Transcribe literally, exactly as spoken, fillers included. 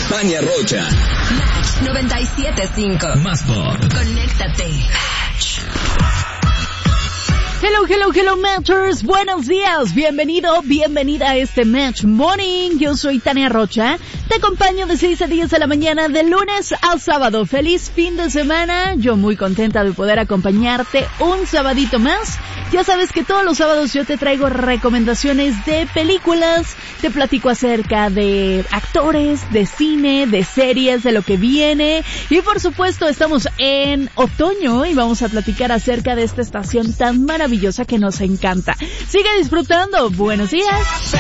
Tania Rocha. Match noventa y siete punto cinco. Más por. Conéctate. Match. Hello, hello, hello, Matchers. Buenos días. Bienvenido, bienvenida a este Match Morning. Yo soy Tania Rocha. Te acompaño de seis a diez de la mañana, de lunes a sábado. Feliz fin de semana. Yo muy contenta de poder acompañarte un sabadito más. Ya sabes que todos los sábados yo te traigo recomendaciones de películas. Te platico acerca de actores, de cine, de series, de lo que viene. Y por supuesto estamos en otoño y vamos a platicar acerca de esta estación tan maravillosa que nos encanta. Sigue disfrutando. Buenos días.